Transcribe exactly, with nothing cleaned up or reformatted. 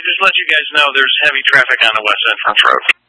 just let you guys know there's heavy traffic on the West Entrance Road.